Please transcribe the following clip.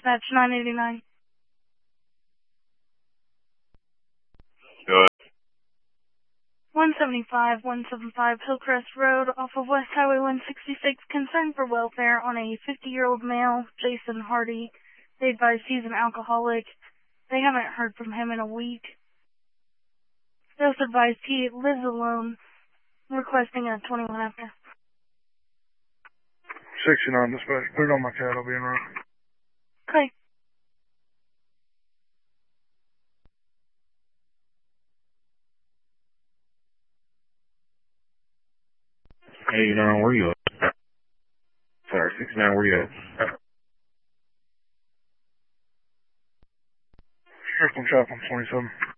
dispatch 989. Go ahead. 175 Hillcrest Road off of West Highway 166. Concern for welfare on a 50-year-old male, Jason Hardy. They advise he's an alcoholic. They haven't heard from him in a week. They also advised he lives alone, requesting a 21 after. 69 dispatch. Put it on my cat. I'll be in route. Okay. Hey, 89, where you at? Sorry, 69, where you at? Strickland Chapel 27.